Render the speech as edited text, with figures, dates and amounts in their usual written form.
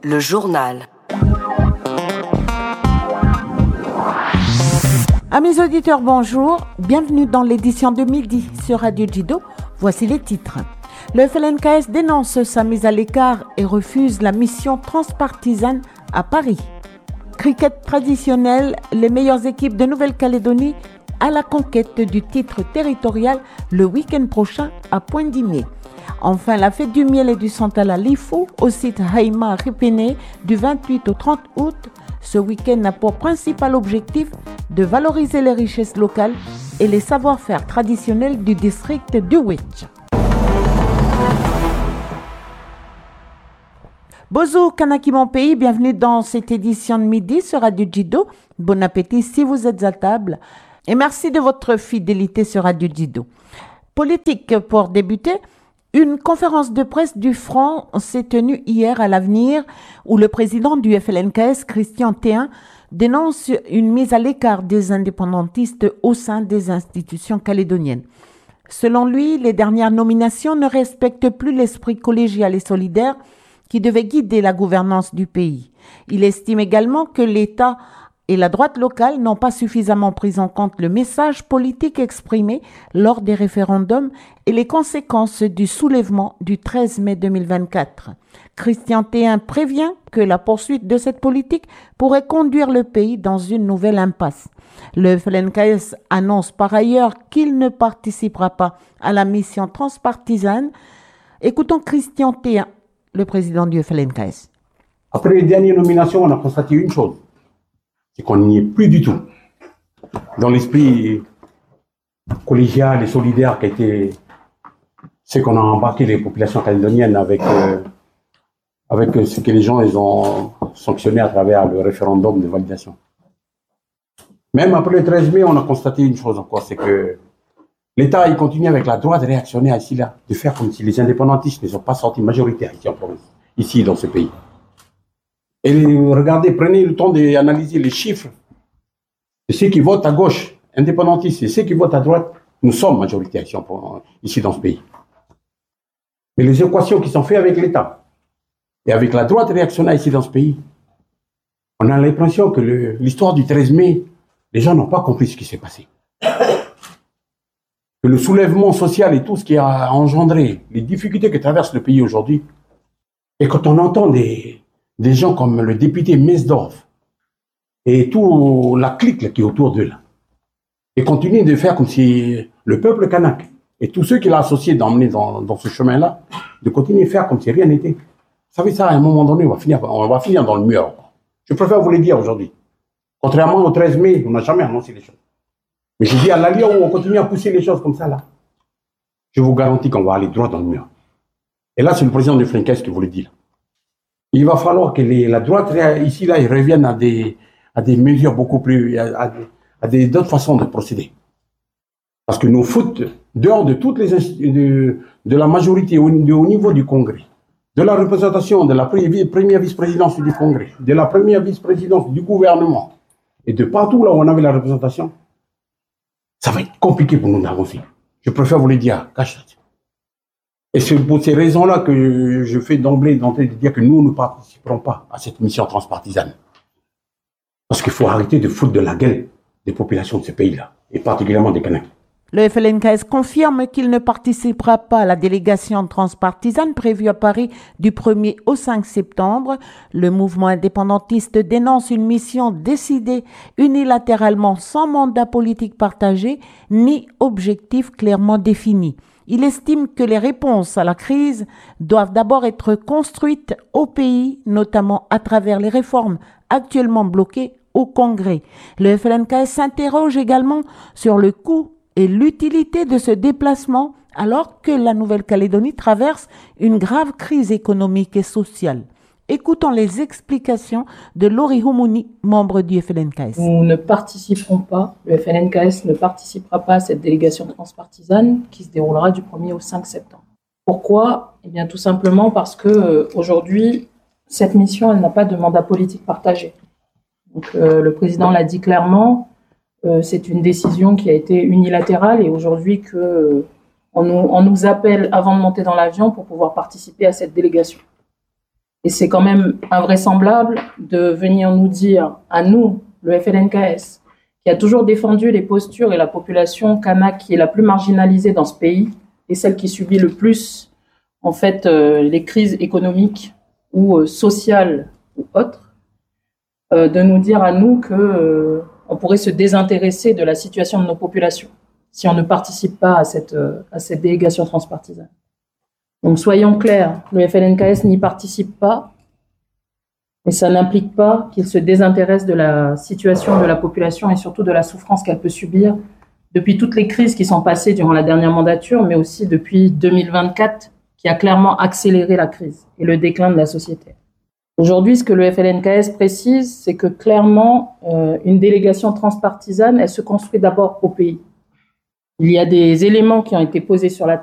Le journal. Amis auditeurs, bonjour. Bienvenue dans l'édition de midi sur Radio Djido. Voici les titres. Le FLNKS dénonce sa mise à l'écart et refuse la mission transpartisane à Paris. Cricket traditionnel, les meilleures équipes de Nouvelle-Calédonie à la conquête du titre territorial le week-end prochain à Pointe-Dimier. Enfin, la fête du miel et du santal à Lifou, au site Haïma Ripéné, du 28 au 30 août. Ce week-end a pour principal objectif de valoriser les richesses locales et les savoir-faire traditionnels du district du Witch. Bonjour Kanaki mon pays, bienvenue dans cette édition de midi sur Radio Djido. Bon appétit si vous êtes à table et merci de votre fidélité sur Radio Djido. Politique pour débuter. Une conférence de presse du Front s'est tenue hier à l'Avenir où le président du FLNKS, Christian Théin, dénonce une mise à l'écart des indépendantistes au sein des institutions calédoniennes. Selon lui, les dernières nominations ne respectent plus l'esprit collégial et solidaire qui devait guider la gouvernance du pays. Il estime également que l'État et la droite locale n'ont pas suffisamment pris en compte le message politique exprimé lors des référendums et les conséquences du soulèvement du 13 mai 2024. Christian Théin prévient que la poursuite de cette politique pourrait conduire le pays dans une nouvelle impasse. Le FLNKS annonce par ailleurs qu'il ne participera pas à la mission transpartisane. Écoutons Christian Théin, le président du FLNKS. Après les dernières nominations, on a constaté une chose. C'est qu'on n'y est plus du tout dans l'esprit collégial et solidaire qui a été ce qu'on a embarqué les populations calédoniennes avec ce que les gens ils ont sanctionné à travers le référendum de validation. Même après le 13 mai, on a constaté une chose encore, c'est que l'État il continue avec la droite réactionnaire ici là, de faire comme si les indépendantistes ne sont pas sortis majoritaires ici en province, ici dans ce pays. Et regardez, prenez le temps d'analyser les chiffres de ceux qui votent à gauche, indépendantistes, et ceux qui votent à droite. Nous sommes majoritaires ici dans ce pays. Mais les équations qui sont faites avec l'État et avec la droite réactionnaire ici dans ce pays, on a l'impression que l'histoire du 13 mai, les gens n'ont pas compris ce qui s'est passé. Que le soulèvement social et tout ce qui a engendré les difficultés que traverse le pays aujourd'hui, et quand on entend des gens comme le député Mesdorf et toute la clique qui est autour d'eux là, et continuent de faire comme si le peuple kanak et tous ceux qui l'ont associé d'emmener dans ce chemin-là, de continuer à faire comme si rien n'était. Vous savez ça, à un moment donné, on va finir dans le mur. Je préfère vous le dire aujourd'hui. Contrairement au 13 mai, on n'a jamais annoncé les choses. Mais je dis à l'allié où on continue à pousser les choses comme ça là, je vous garantis qu'on va aller droit dans le mur. Et là, c'est le président du FLNKS qui vous le dit là. Il va falloir que la droite, ici, là, ils reviennent à des mesures beaucoup plus, d'autres façons de procéder. Parce que nous foutent dehors de toutes de la majorité au niveau du Congrès, de la représentation de la première vice-présidence du Congrès, de la première vice-présidence du gouvernement, et de partout là où on avait la représentation, ça va être compliqué pour nous d'avancer. Je préfère vous le dire, cache. Et c'est pour ces raisons-là que je fais d'emblée de dire que nous ne participerons pas à cette mission transpartisane. Parce qu'il faut arrêter de foutre de la gueule des populations de ce pays-là, et particulièrement des Kanaks. Le FLNKS confirme qu'il ne participera pas à la délégation transpartisane prévue à Paris du 1er au 5 septembre. Le mouvement indépendantiste dénonce une mission décidée unilatéralement sans mandat politique partagé ni objectif clairement défini. Il estime que les réponses à la crise doivent d'abord être construites au pays, notamment à travers les réformes actuellement bloquées au Congrès. Le FLNKS s'interroge également sur le coût et l'utilité de ce déplacement alors que la Nouvelle-Calédonie traverse une grave crise économique et sociale. Écoutons les explications de Lori Houmouni, membre du FLNKS. Nous ne participerons pas, le FLNKS ne participera pas à cette délégation transpartisane qui se déroulera du 1er au 5 septembre. Pourquoi ? Eh bien, tout simplement parce que aujourd'hui, cette mission, elle n'a pas de mandat politique partagé. Donc, le président l'a dit clairement, c'est une décision qui a été unilatérale et aujourd'hui on nous appelle avant de monter dans l'avion pour pouvoir participer à cette délégation. Et c'est quand même invraisemblable de venir nous dire, à nous, le FLNKS, qui a toujours défendu les postures et la population kanak qui est la plus marginalisée dans ce pays, et celle qui subit le plus, en fait, les crises économiques ou sociales ou autres, de nous dire à nous que on pourrait se désintéresser de la situation de nos populations si on ne participe pas à cette délégation transpartisane. Donc soyons clairs, le FLNKS n'y participe pas, mais ça n'implique pas qu'il se désintéresse de la situation de la population et surtout de la souffrance qu'elle peut subir depuis toutes les crises qui sont passées durant la dernière mandature, mais aussi depuis 2024, qui a clairement accéléré la crise et le déclin de la société. Aujourd'hui, ce que le FLNKS précise, c'est que clairement, une délégation transpartisane, elle se construit d'abord au pays. Il y a des éléments qui ont été posés sur la